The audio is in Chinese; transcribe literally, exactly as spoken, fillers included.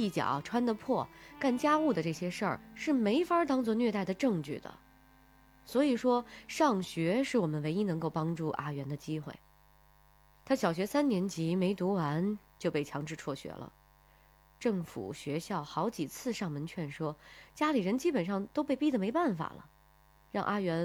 细脚、穿得破、干家务的这些事儿是没法当做虐待的证据的。所以说，上学是我们唯一能够帮助阿元的机会。他小学三年级没读完就被强制辍学了，政府、学校好几次上门劝说，家里人基本上都被逼得没办法了，让阿元